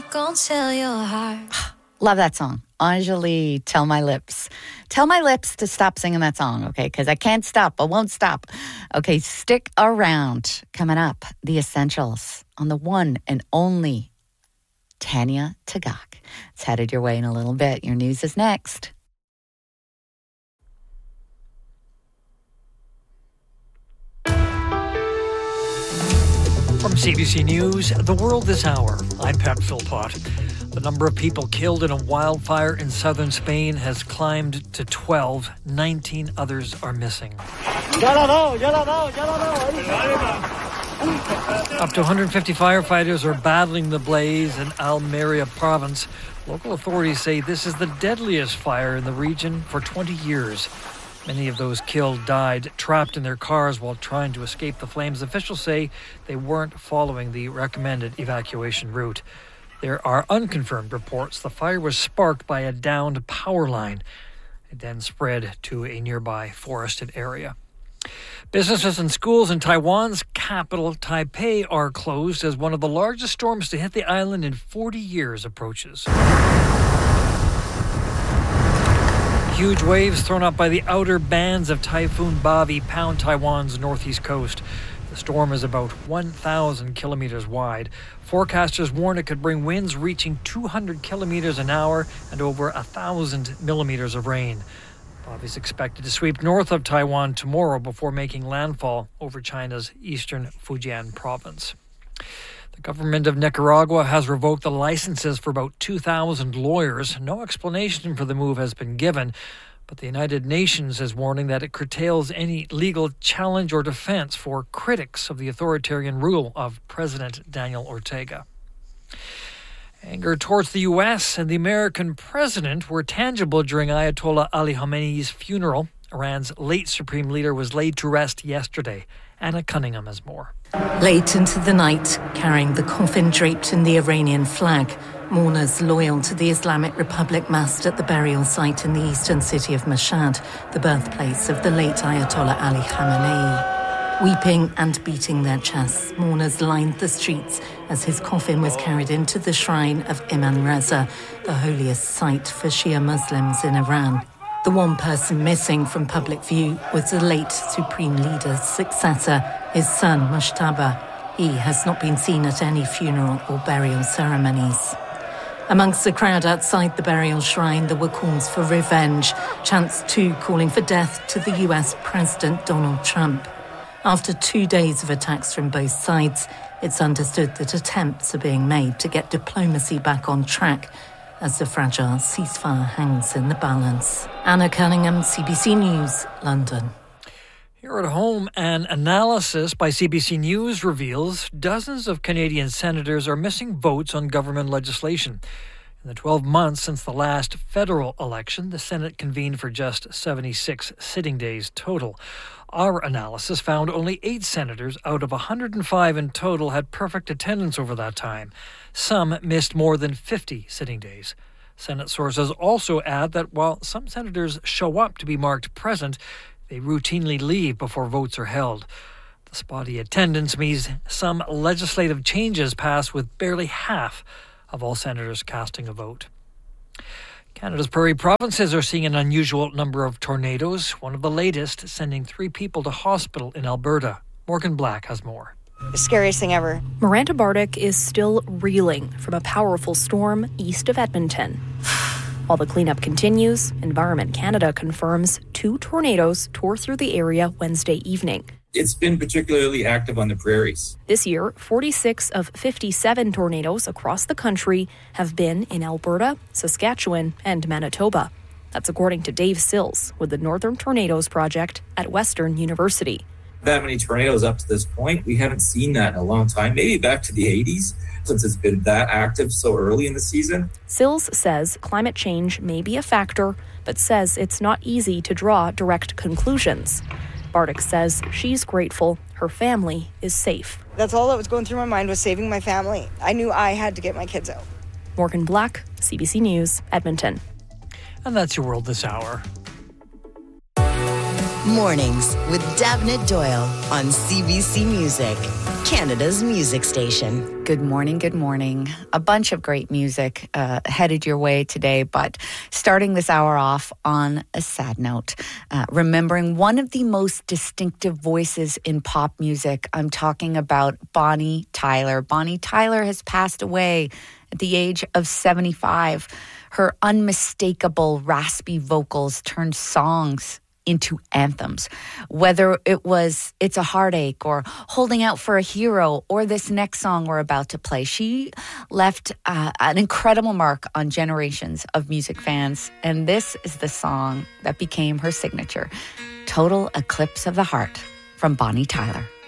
not gonna tell your heart. Love that song. Anjali, Tell My Lips. Tell my lips to stop singing that song, okay? Because I can't stop. I won't stop. Okay, stick around. Coming up, The Essentials on the one and only Tanya Tagaq. It's headed your way in a little bit. Your news is next. From CBC News, The World This Hour, I'm Pat Philpott. The number of people killed in a wildfire in southern Spain has climbed to 12. 19 others are missing. Up to 150 firefighters are battling the blaze in Almeria province. Local authorities say this is the deadliest fire in the region for 20 years. Many of those killed died trapped in their cars while trying to escape the flames. Officials say they weren't following the recommended evacuation route. There are unconfirmed reports the fire was sparked by a downed power line. It then spread to a nearby forested area. Businesses and schools in Taiwan's capital, Taipei, are closed as one of the largest storms to hit the island in 40 years approaches. Huge waves thrown up by the outer bands of Typhoon Bavi pound Taiwan's northeast coast. The storm is about 1,000 kilometers wide. Forecasters warn it could bring winds reaching 200 kilometers an hour and over 1,000 millimeters of rain. Bavi is expected to sweep north of Taiwan tomorrow before making landfall over China's eastern Fujian province. The government of Nicaragua has revoked the licenses for about 2,000 lawyers. No explanation for the move has been given, but the United Nations is warning that it curtails any legal challenge or defense for critics of the authoritarian rule of President Daniel Ortega. Anger towards the U.S. and the American president were tangible during Ayatollah Ali Khamenei's funeral. Iran's late supreme leader was laid to rest yesterday. Anna Cunningham has more. Late into the night, carrying the coffin draped in the Iranian flag, mourners loyal to the Islamic Republic massed at the burial site in the eastern city of Mashhad, the birthplace of the late Ayatollah Ali Khamenei. Weeping and beating their chests, mourners lined the streets as his coffin was carried into the shrine of Imam Reza, the holiest site for Shia Muslims in Iran. The one person missing from public view was the late Supreme Leader's successor, his son Mujtaba. He has not been seen at any funeral or burial ceremonies. Amongst the crowd outside the burial shrine, there were calls for revenge, chants too calling for death to the US President Donald Trump. After 2 days of attacks from both sides, it's understood that attempts are being made to get diplomacy back on track as the fragile ceasefire hangs in the balance. Anna Cunningham, CBC News, London. Here at home, an analysis by CBC News reveals dozens of Canadian senators are missing votes on government legislation. In the 12 months since the last federal election, the Senate convened for just 76 sitting days total. Our analysis found only 8 senators out of 105 in total had perfect attendance over that time. Some missed more than 50 sitting days. Senate sources also add that while some senators show up to be marked present, they routinely leave before votes are held. The spotty attendance means some legislative changes pass with barely half of all senators casting a vote. Canada's prairie provinces are seeing an unusual number of tornadoes, one of the latest sending 3 people to hospital in Alberta. Morgan Black has more. The scariest thing ever. Miranda Bardick is still reeling from a powerful storm east of Edmonton. While the cleanup continues, Environment Canada confirms 2 tornadoes tore through the area Wednesday evening. It's been particularly active on the prairies. This year, 46 of 57 tornadoes across the country have been in Alberta, Saskatchewan, and Manitoba. That's according to Dave Sills with the Northern Tornadoes Project at Western University. That many tornadoes up to this point, we haven't seen that in a long time, maybe back to the 80s, since it's been that active so early in the season. Sills says climate change may be a factor, but says it's not easy to draw direct conclusions. Bardick says she's grateful her family is safe. That's all that was going through my mind was saving my family. I knew I had to get my kids out. Morgan Black, CBC News, Edmonton. And that's your World This Hour. Mornings with Davnit Doyle on CBC Music. Canada's music station. Good morning, good morning. A bunch of great music headed your way today, but starting this hour off on a sad note, remembering one of the most distinctive voices in pop music. I'm talking about Bonnie Tyler. Bonnie Tyler has passed away at the age of 75. Her unmistakable raspy vocals turned songs into anthems, whether it was It's a Heartache or Holding Out for a Hero or this next song we're about to play. She left an incredible mark on generations of music fans, and this is the song that became her signature, Total Eclipse of the Heart from Bonnie Tyler.